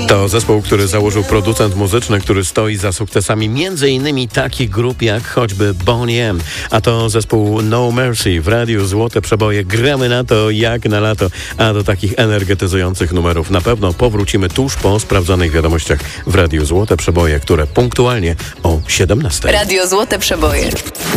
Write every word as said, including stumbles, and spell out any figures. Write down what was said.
To zespół, który założył producent muzyczny, który stoi za sukcesami między innymi takich grup jak choćby Boney M. A to zespół No Mercy. W radiu Złote Przeboje gramy na to jak na lato, a do takich energetyzujących numerów na pewno powrócimy tuż po sprawdzonych wiadomościach w radiu Złote Przeboje, które punktualnie o siedemnastej. Radio Złote Przeboje.